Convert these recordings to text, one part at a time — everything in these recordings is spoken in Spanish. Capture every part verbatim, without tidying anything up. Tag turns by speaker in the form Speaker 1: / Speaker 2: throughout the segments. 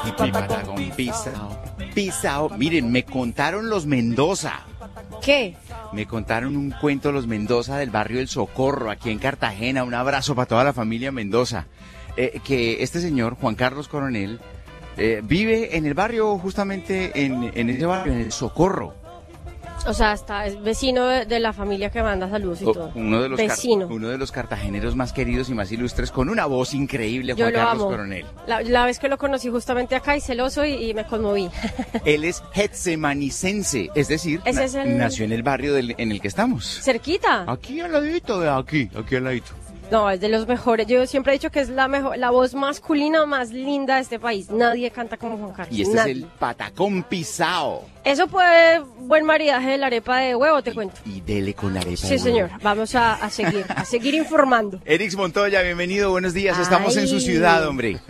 Speaker 1: Mi patacón pisao, pisao. Miren, me contaron los Mendoza.
Speaker 2: ¿Qué?
Speaker 1: Me contaron un cuento los Mendoza del barrio del Socorro, aquí en Cartagena. Un abrazo para toda la familia Mendoza. Eh, que este señor, Juan Carlos Coronel, eh, vive en el barrio, justamente en, en ese barrio, en el Socorro.
Speaker 2: O sea, está, es vecino de, de la familia que manda saludos y
Speaker 1: O-
Speaker 2: todo.
Speaker 1: Uno de los car-
Speaker 2: Vecino.
Speaker 1: uno de los cartageneros más queridos y más ilustres, con una voz increíble,
Speaker 2: Yo
Speaker 1: Juan
Speaker 2: lo
Speaker 1: Carlos
Speaker 2: amo.
Speaker 1: Coronel.
Speaker 2: La, la vez que lo conocí justamente acá y celoso y, y me conmoví.
Speaker 1: Él es getsemanicense, es decir,
Speaker 2: Ese
Speaker 1: na-
Speaker 2: es el-
Speaker 1: nació en el barrio del- en el que estamos.
Speaker 2: Cerquita.
Speaker 1: Aquí al ladito, de aquí, aquí al ladito.
Speaker 2: No, es de los mejores. Yo siempre he dicho que es la mejor, la voz masculina más linda de este país. Nadie canta como Juan Carlos.
Speaker 1: Y este
Speaker 2: Nadie.
Speaker 1: es el patacón pisao.
Speaker 2: Eso puede buen maridaje de la arepa de huevo, te cuento.
Speaker 1: Y dele con la arepa.
Speaker 2: Sí,
Speaker 1: de huevo.
Speaker 2: señor. Vamos a, a seguir, a seguir informando.
Speaker 1: Erix Montoya, bienvenido, buenos días. Estamos en su
Speaker 2: Ay.
Speaker 1: ciudad, hombre.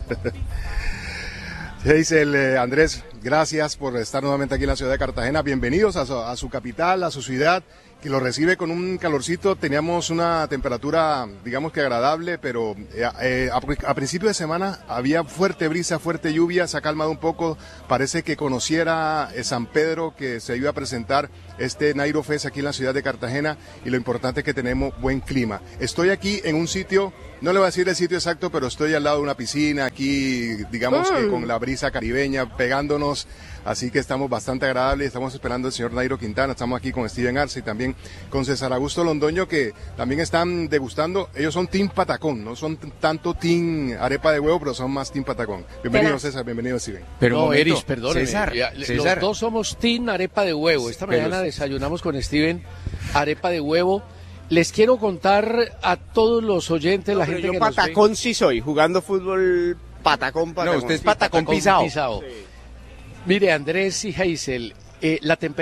Speaker 3: ¿Qué dice el eh, Andrés? Gracias por estar nuevamente aquí en la ciudad de Cartagena. Bienvenidos a su, a su capital, a su ciudad, que lo recibe con un calorcito. Teníamos una temperatura, digamos que agradable, pero eh, eh, a, a principio de semana había fuerte brisa, fuerte lluvia, se ha calmado un poco. Parece que conociera eh, San Pedro, que se iba a presentar este Nairo Fest aquí en la ciudad de Cartagena, y lo importante es que tenemos buen clima. Estoy aquí en un sitio, no le voy a decir el sitio exacto, pero estoy al lado de una piscina, aquí, digamos que con la brisa caribeña pegándonos, así que estamos bastante agradables. Estamos esperando al señor Nairo Quintana, estamos aquí con Steven Arce y también con César Augusto Londoño, que también están degustando. Ellos son Team Patacón, no son t- tanto Team Arepa de Huevo, pero son más Team Patacón. Bienvenido
Speaker 2: Tenaz.
Speaker 3: César, bienvenido Steven.
Speaker 1: Pero un
Speaker 4: no,
Speaker 1: momento,
Speaker 4: Eris, perdóneme.
Speaker 1: César,
Speaker 4: Ya, le-
Speaker 1: César.
Speaker 4: Los dos somos team arepa de huevo. Esta
Speaker 1: Pero-
Speaker 4: mañana desayunamos con Steven arepa de huevo. Les quiero contar a todos los oyentes, la
Speaker 5: Pero
Speaker 4: gente
Speaker 5: yo
Speaker 4: que nos ve-
Speaker 5: patacón sí soy, jugando fútbol patacón, patacón.
Speaker 1: No, usted es
Speaker 4: Sí,
Speaker 1: patacón pisao.
Speaker 4: Mire, Andrés y Hazel, eh, la temperatura